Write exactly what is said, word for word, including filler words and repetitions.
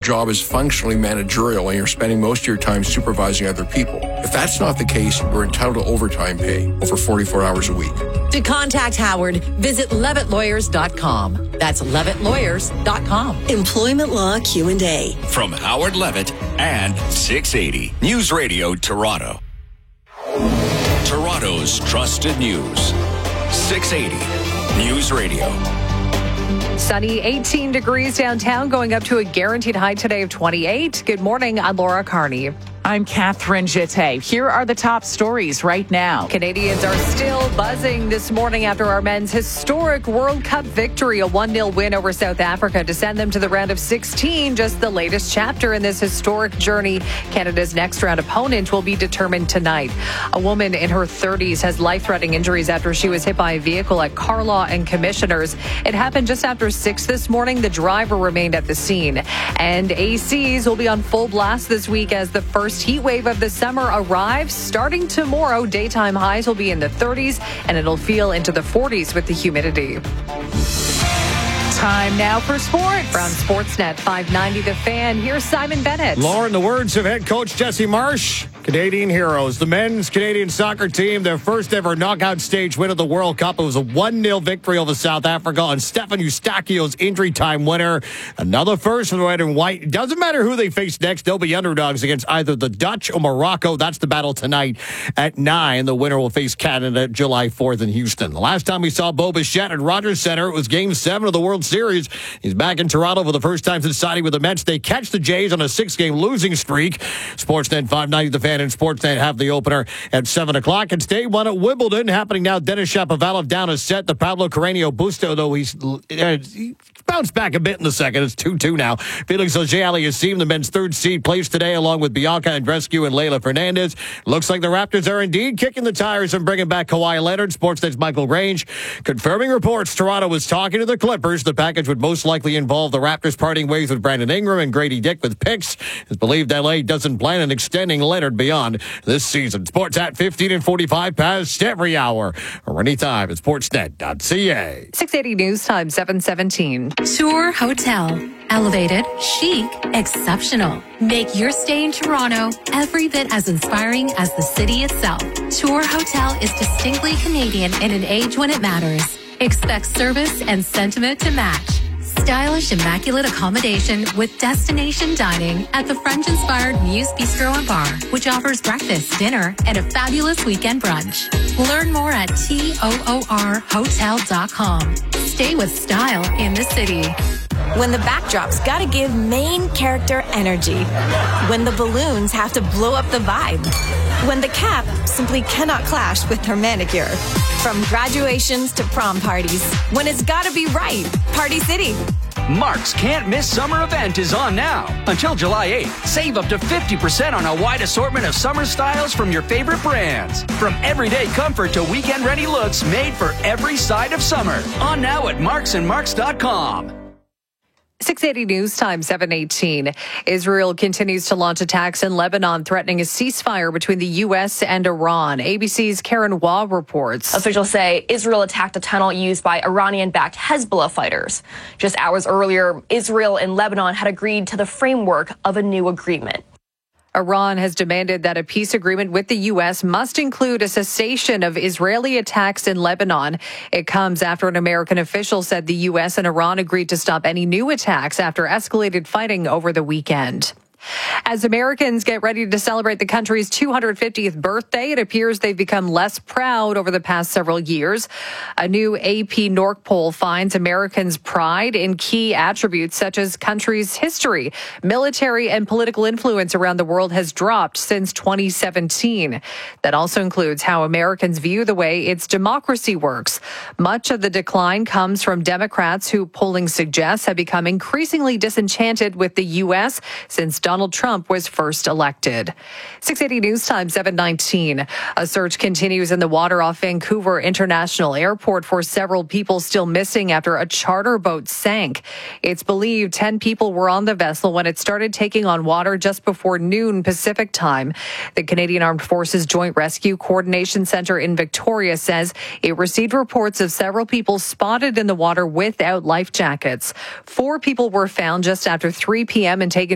job is functionally managerial and you're spending most of your time supervising other people. If that's not the case, you're entitled to overtime pay over forty-four hours a week. To contact Howard, visit levitt lawyers dot com. That's levitt lawyers dot com. Employment Law Q and A. From Howard Levitt and six eighty News Radio Toronto. Toronto's trusted news. six eighty News Radio. Sunny, eighteen degrees downtown, going up to a guaranteed high today of twenty-eight. Good morning, I'm Laura Carney. I'm Catherine Jete. Here are the top stories right now. Canadians are still buzzing this morning after our men's historic World Cup victory, a one nil win over South Africa to send them to the round of sixteen, just the latest chapter in this historic journey. Canada's next round opponent will be determined tonight. A woman in her thirties has life-threatening injuries after she was hit by a vehicle at Carlaw and Commissioners. It happened just after six this morning. The driver remained at the scene. And A Cs will be on full blast this week as the first heat wave of the summer arrives. Starting tomorrow, daytime highs will be in the thirties and it'll feel into the forties with the humidity. Time now for sports. From Sportsnet five ninety The Fan, here's Simon Bennett. Lauren, the words of head coach Jesse Marsh. Canadian heroes. The men's Canadian soccer team, their first ever knockout stage win of the World Cup. It was a one nil victory over South Africa on Stefan Eustachio's injury time winner. Another first for the red and white. It doesn't matter who they face next. They'll be underdogs against either the Dutch or Morocco. That's the battle tonight at nine. The winner will face Canada July fourth in Houston. The last time we saw Bo Bichette at Rogers Centre, it was Game seven of the World Series. He's back in Toronto for the first time since signing with the Mets. They catch the Jays on a six-game losing streak. Sportsnet five ninety The Fan and Sportsnet have the opener at seven o'clock. And stay one at Wimbledon happening now. Denis Shapovalov down a set. The Pablo Carreño Busto, though he's, uh, he bounced back a bit in the second. It's two two now. Felix Auger-Aliassime, the men's third seed, plays today along with Bianca Andreescu and Leylah Fernandez. Looks like the Raptors are indeed kicking the tires and bringing back Kawhi Leonard. Sportsnet's Michael Grange confirming reports Toronto was talking to the Clippers. The package would most likely involve the Raptors parting ways with Brandon Ingram and Grady Dick with picks. It's believed L A doesn't plan on extending Leonard beyond this season. Sports at fifteen and forty-five past every hour or anytime at sportsnet dot c a. six eighty News Time, seven seventeen. Tour Hotel. Elevated, chic, exceptional. Make your stay in Toronto every bit as inspiring as the city itself. Tour Hotel is distinctly Canadian in an age when it matters. Expect service and sentiment to match. Stylish, immaculate accommodation with destination dining at the French-inspired Muse Bistro and Bar, which offers breakfast, dinner, and a fabulous weekend brunch. Learn more at toor hotel dot com. Stay with style in the city. When the backdrop's gotta give main character energy. When the balloons have to blow up the vibe. When the cap simply cannot clash with her manicure. From graduations to prom parties. When it's gotta be right. Party City. Mark's Can't Miss Summer event is on now. Until July eighth, save up to fifty percent on a wide assortment of summer styles from your favorite brands. From everyday comfort to weekend-ready looks made for every side of summer. On now at marks and marks dot com. six eighty News Time, seven eighteen. Israel continues to launch attacks in Lebanon, threatening a ceasefire between the U S and Iran. A B C's Karen Waugh reports. Officials say Israel attacked a tunnel used by Iranian-backed Hezbollah fighters. Just hours earlier, Israel and Lebanon had agreed to the framework of a new agreement. Iran has demanded that a peace agreement with the U S must include a cessation of Israeli attacks in Lebanon. It comes after an American official said the U S and Iran agreed to stop any new attacks after escalated fighting over the weekend. As Americans get ready to celebrate the country's two hundred fiftieth birthday, it appears they've become less proud over the past several years. A new A P Norc poll finds Americans' pride in key attributes such as country's history, military, and political influence around the world has dropped since twenty seventeen. That also includes how Americans view the way its democracy works. Much of the decline comes from Democrats who, polling suggests, have become increasingly disenchanted with the U S since Donald Trump was first elected. six eighty News Time, seven nineteen. A search continues in the water off Vancouver International Airport for several people still missing after a charter boat sank. It's believed ten people were on the vessel when it started taking on water just before noon Pacific time. The Canadian Armed Forces Joint Rescue Coordination Center in Victoria says it received reports of several people spotted in the water without life jackets. Four people were found just after three p.m. and taken